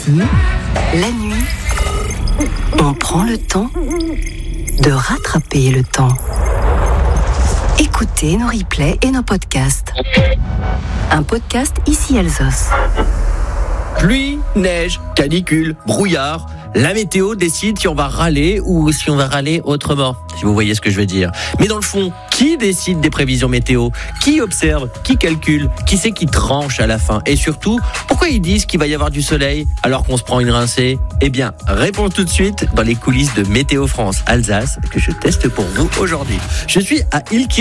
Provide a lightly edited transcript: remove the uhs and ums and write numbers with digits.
Ici, la nuit, on prend le temps de rattraper le temps. Écoutez nos replays et nos podcasts. Un podcast Ici Alsace. Pluie, neige, canicule, brouillard. La météo décide si on va râler ou si on va râler autrement, si vous voyez ce que je veux dire. Mais dans le fond, qui décide des prévisions météo ? Qui observe ? Qui calcule ? Qui c'est qui tranche à la fin ? Et surtout, pourquoi ils disent qu'il va y avoir du soleil alors qu'on se prend une rincée ? Eh bien, réponse tout de suite dans les coulisses de Météo France Alsace que je teste pour vous aujourd'hui. Je suis à Ilkirch.